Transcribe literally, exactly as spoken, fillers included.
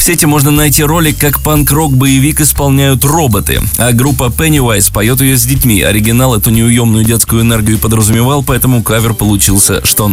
сети можно найти ролик, как панк-рок-боевик исполняют роботы, а группа Pennywise поет ее с детьми. Оригинал эту неуемную детскую энергию подразумевал, поэтому кавер получился что